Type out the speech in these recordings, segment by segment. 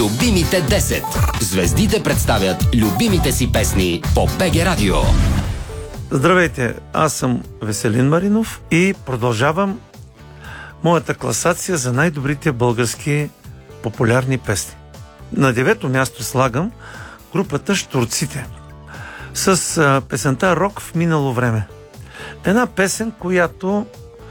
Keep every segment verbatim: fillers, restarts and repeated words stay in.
Любимите десет. Звездите представят любимите си песни по БГ Радио. Здравейте, аз съм Веселин Маринов и продължавам моята класация за най-добрите български популярни песни. На девето място слагам групата Щурците с а, песента "Рок в минало време". Една песен, която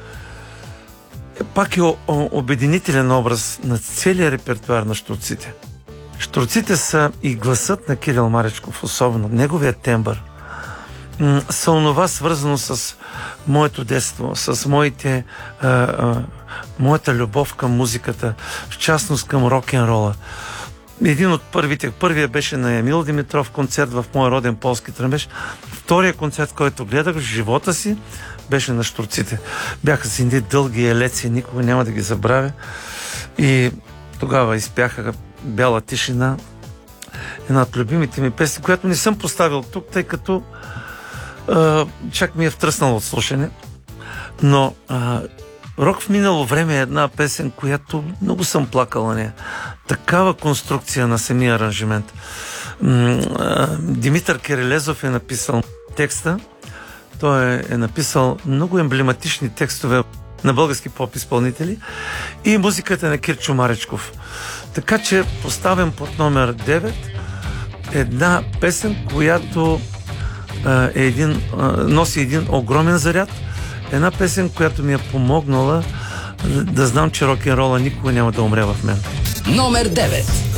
е пак е обединителен образ на целия репертуар на Щурците. Щурците са и гласът на Кирил Маречков, особено неговия тембър, са онова свързано с моето детство, с моите, а, а, моята любов към музиката, в частност към рок-н-рола. Един от първите, първия беше на Емил Димитров концерт в моя роден полски Тръмбеш. Втория концерт, който гледах в живота си, беше на Щурците. Бяха си едни дълги елеци, никога няма да ги забравя. И тогава изпяха "Бяла тишина", една от любимите ми песни, която не съм поставил тук, тъй като а, чак ми е втръснало от слушане. Но а, "Рок в минало време" е една песен, която много съм плакал на нея. Такава конструкция на самия аранжимент. М- а, Димитър Кирилезов е написал текста. Той е, е написал много емблематични текстове на български поп-изпълнители и музиката на Кирчо Маречков. Така че поставям под номер девет една песен, която а, е един, а, носи един огромен заряд. Една песен, която ми е помогнала да знам, че рок-н-рола никога няма да умре в мен. Номер девет.